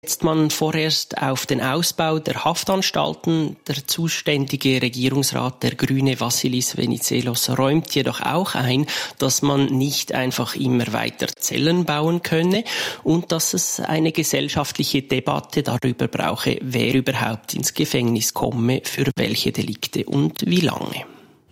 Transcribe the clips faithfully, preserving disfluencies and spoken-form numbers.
Setzt man vorerst auf den Ausbau der Haftanstalten. Der zuständige Regierungsrat, der Grüne Vassilis Venizelos, räumt jedoch auch ein, dass man nicht einfach immer weiter Zellen bauen könne und dass es eine gesellschaftliche Debatte darüber brauche, wer überhaupt ins Gefängnis komme, für welche Delikte und wie lange.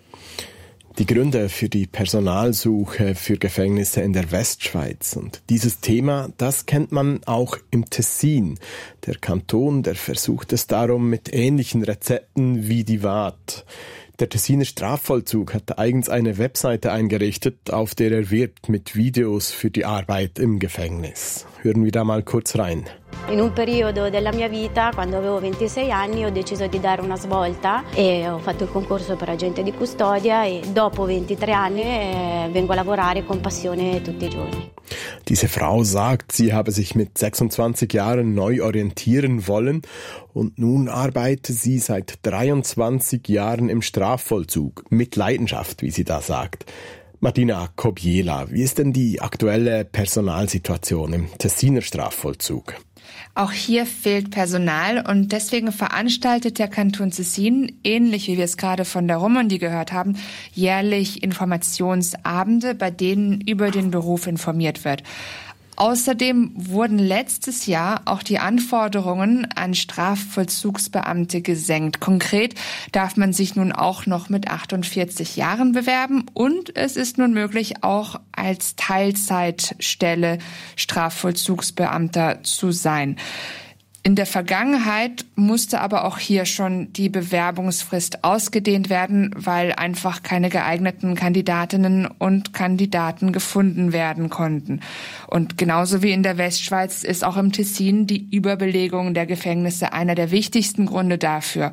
Die Gründe für die Personalsuche für Gefängnisse in der Westschweiz. Und dieses Thema, das kennt man auch im Tessin. Der Kanton, der versucht es darum mit ähnlichen Rezepten wie die Waadt. Der Tessiner Strafvollzug hat eigens eine Webseite eingerichtet, auf der er wirbt mit Videos für die Arbeit im Gefängnis. Hören wir da mal kurz rein. In un periodo della mia vita, quando avevo ventisei anni, ho deciso di dare una svolta e ho fatto il concorso per agente di custodia e dopo ventitré anni eh, vengo a lavorare con passione tutti i giorni. Diese Frau sagt, sie habe sich mit sechsundzwanzig Jahren neu orientieren wollen und nun arbeite sie seit dreiundzwanzig Jahren im Strafvollzug, mit Leidenschaft, wie sie da sagt. Martina Kobiela, wie ist denn die aktuelle Personalsituation im Tessiner Strafvollzug? Auch hier fehlt Personal und deswegen veranstaltet der Kanton Tessin, ähnlich wie wir es gerade von der Romondi gehört haben, jährlich Informationsabende, bei denen über den Beruf informiert wird. Außerdem wurden letztes Jahr auch die Anforderungen an Strafvollzugsbeamte gesenkt. Konkret darf man sich nun auch noch mit achtundvierzig Jahren bewerben und es ist nun möglich, auch als Teilzeitstelle Strafvollzugsbeamter zu sein. In der Vergangenheit musste aber auch hier schon die Bewerbungsfrist ausgedehnt werden, weil einfach keine geeigneten Kandidatinnen und Kandidaten gefunden werden konnten. Und genauso wie in der Westschweiz ist auch im Tessin die Überbelegung der Gefängnisse einer der wichtigsten Gründe dafür.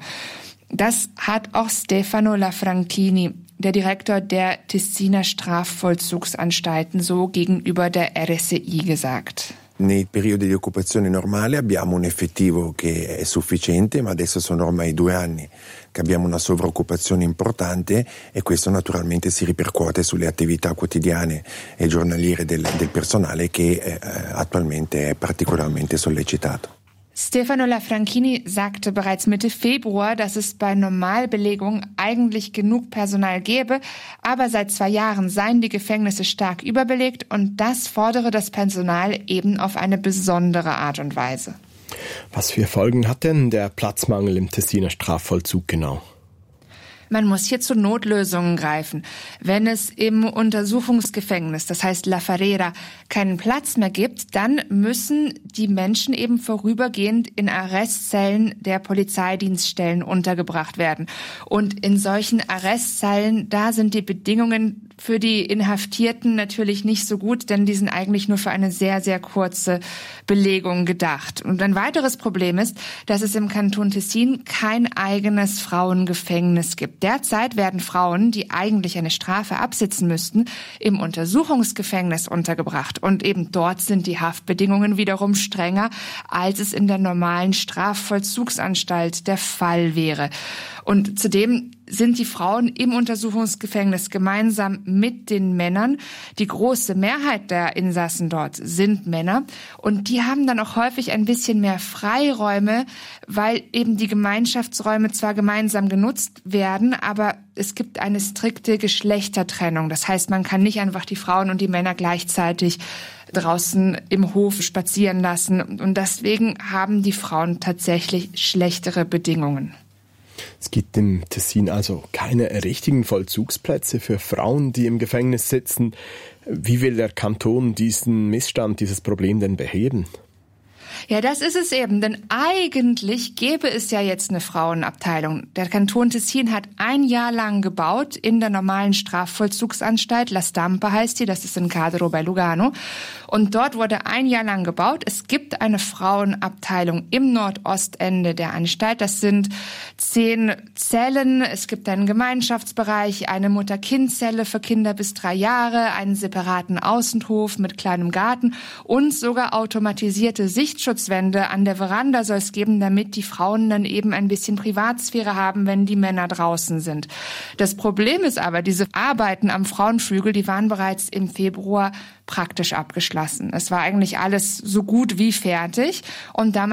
Das hat auch Stefano Lafranchini, der Direktor der Tessiner Strafvollzugsanstalten, so gegenüber der R S I gesagt. Nei periodi di occupazione normale abbiamo un effettivo che è sufficiente, ma adesso sono ormai due anni che abbiamo una sovroccupazione importante e questo naturalmente si ripercuote sulle attività quotidiane e giornaliere del, del personale che eh, attualmente è particolarmente sollecitato. Stefano Lafranchini sagte bereits Mitte Februar, dass es bei Normalbelegung eigentlich genug Personal gäbe, aber seit zwei Jahren seien die Gefängnisse stark überbelegt und das fordere das Personal eben auf eine besondere Art und Weise. Was für Folgen hat denn der Platzmangel im Tessiner Strafvollzug genau? Man muss hier zu Notlösungen greifen. Wenn es im Untersuchungsgefängnis, das heißt La Farera, keinen Platz mehr gibt, dann müssen die Menschen eben vorübergehend in Arrestzellen der Polizeidienststellen untergebracht werden. Und in solchen Arrestzellen, da sind die Bedingungen für die Inhaftierten natürlich nicht so gut, denn die sind eigentlich nur für eine sehr, sehr kurze Belegung gedacht. Und ein weiteres Problem ist, dass es im Kanton Tessin kein eigenes Frauengefängnis gibt. Derzeit werden Frauen, die eigentlich eine Strafe absitzen müssten, im Untersuchungsgefängnis untergebracht. Und eben dort sind die Haftbedingungen wiederum strenger, als es in der normalen Strafvollzugsanstalt der Fall wäre. Und zudem sind die Frauen im Untersuchungsgefängnis gemeinsam mit den Männern. Die große Mehrheit der Insassen dort sind Männer und die haben dann auch häufig ein bisschen mehr Freiräume, weil eben die Gemeinschaftsräume zwar gemeinsam genutzt werden, aber es gibt eine strikte Geschlechtertrennung. Das heißt, man kann nicht einfach die Frauen und die Männer gleichzeitig draußen im Hof spazieren lassen und deswegen haben die Frauen tatsächlich schlechtere Bedingungen. Es gibt im Tessin also keine richtigen Vollzugsplätze für Frauen, die im Gefängnis sitzen. Wie will der Kanton diesen Missstand, dieses Problem denn beheben? Ja, das ist es eben, denn eigentlich gäbe es ja jetzt eine Frauenabteilung. Der Kanton Tessin hat ein Jahr lang gebaut in der normalen Strafvollzugsanstalt, La Stampa heißt die, das ist in Cadero bei Lugano. Und dort wurde ein Jahr lang gebaut. Es gibt eine Frauenabteilung im Nordostende der Anstalt. Das sind zehn Zellen. Es gibt einen Gemeinschaftsbereich, eine Mutter-Kind-Zelle für Kinder bis drei Jahre, einen separaten Außenhof mit kleinem Garten und sogar automatisierte Sichtschutzwände an der Veranda soll es geben, damit die Frauen dann eben ein bisschen Privatsphäre haben, wenn die Männer draußen sind. Das Problem ist aber, diese Arbeiten am Frauenflügel, die waren bereits im Februar praktisch abgeschlossen. Es war eigentlich alles so gut wie fertig und damals